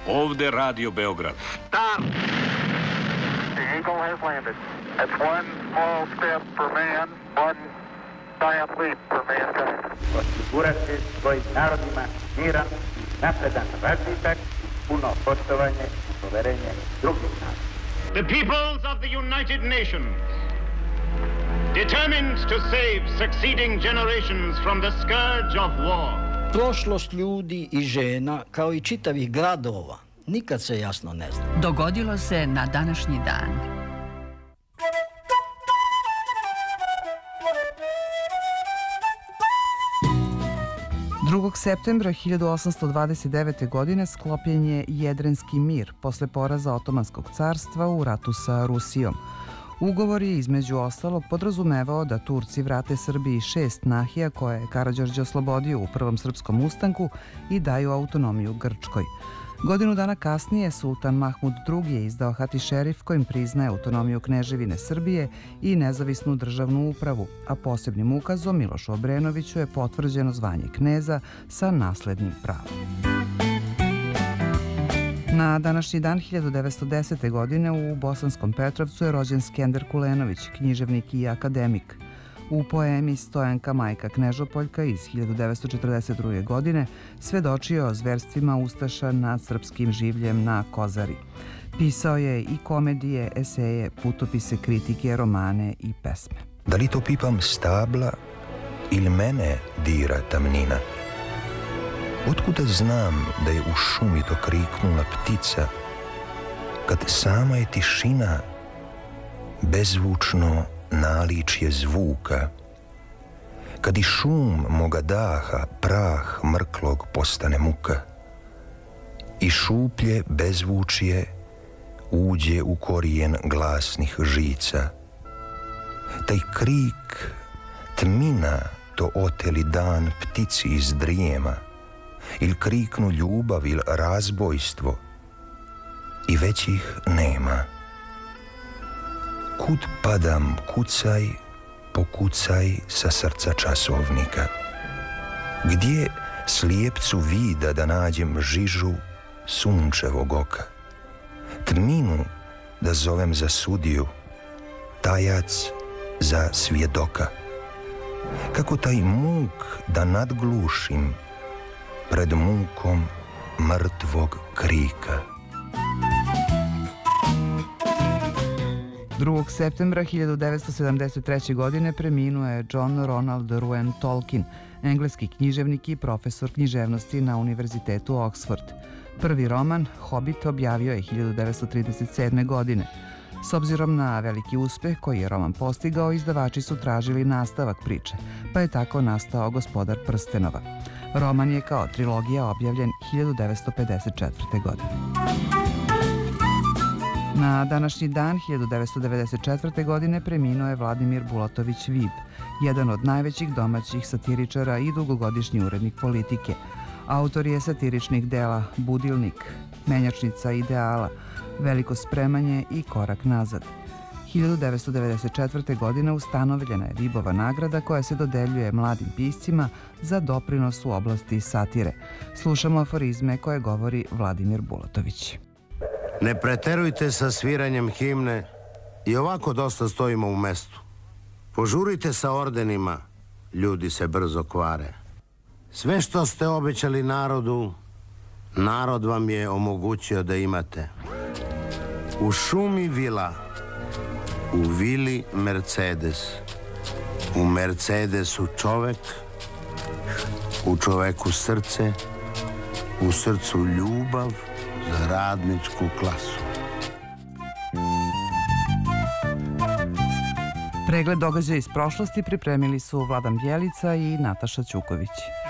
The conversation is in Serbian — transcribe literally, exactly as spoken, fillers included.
Ovde Radio Beograd. Stop! The Eagle has landed. That's one small step for man, one giant leap for mankind. Osigurati svojim narodima miran, napredan razvitak, puno poštovanje i poverenje drugih naroda. The peoples of the United Nations, determined to save succeeding generations from the scourge of war. Prošlost ljudi i žena, kao i čitavih gradova, nikad se jasno ne zna. Dogodilo se na današnji dan. drugog septembra hiljadu osamsto dvadeset devete. godine sklopljen je Jedrenski mir posle poraza Otomanskog carstva u ratu sa Rusijom. Ugovor je između ostalog podrazumevao da Turci vrate Srbiji šest nahija koje je Karađorđe oslobodio u Prvom srpskom ustanku i daju autonomiju Grčkoj. Godinu dana kasnije Sultan Mahmud drugi. je izdao Hatišerif kojim priznaje autonomiju Kneževine Srbije i nezavisnu državnu upravu, a posebnim ukazom Milošu Obrenoviću je potvrđeno zvanje kneza sa naslednim pravom. Na današnji dan hiljadu devetsto desete. godine u Bosanskom Petrovcu je rođen Skender Kulenović, književnik i akademik. U poemi Stojanka majka Knežopoljka iz hiljadu devetsto četrdeset druge. godine svedočio o zverstvima ustaša nad srpskim življem na Kozari. Pisao je i komedije, eseje, putopise, kritike, romane i pesme. Da li to pipam stabla ili mene dira tamnina? Otkuda znam da je u šumi to kriknula ptica, kad sama je tišina bezvučno naličje zvuka, kad i šum moga daha, prah mrklog postane muka i šuplje bezvučje uđe u korijen glasnih žica. Taj krik tmina to oteli dan ptici iz drijema, ili kriknu ljubav ili razbojstvo i već ih nema. Kud padam, kucaj, pokucaj sa srca časovnika. Gdje slijepcu vida da nađem žižu sunčevog oka? Tminu da zovem za sudiju, tajac za svjedoka. Kako taj muk da nadglušim pred mukom mrtvog krika. drugog septembra hiljadu devetsto sedamdeset treće. godine preminuo je John Ronald Reuel Tolkien, engleski književnik i profesor književnosti na Univerzitetu Oxford. Prvi roman, Hobbit, objavio je hiljadu devetsto trideset sedme. godine. S obzirom na veliki uspeh koji je roman postigao, izdavači su tražili nastavak priče, pa je tako nastao Gospodar prstenova. Roman je kao trilogija objavljen hiljadu devetsto pedeset četvrte. godine. Na današnji dan hiljadu devetsto devedeset četvrte. godine preminuo je Vladimir Bulatović Vib, jedan od najvećih domaćih satiričara i dugogodišnji urednik Politike. Autor je satiričnih dela Budilnik, Menjačnica ideala, Veliko spremanje i Korak nazad. hiljadu devetsto devedeset četvrte. godine ustanovljena je Vibova nagrada koja se dodeljuje mladim piscima za doprinos u oblasti satire. Slušamo aforizme koje govori Vladimir Bulatović. Ne preterujte sa sviranjem himne, i ovako dosta stojimo u mestu. Požurite sa ordenima, ljudi se brzo kvare. Sve što ste obećali narodu, narod vam je omogućio da imate. U šumi vila, u vili Mercedes, u Mercedesu čovek, u čoveku srce, u srcu ljubav za radničku klasu. Pregled događaja iz prošlosti pripremili su Vladan Bjelica i Nataša Ćuković.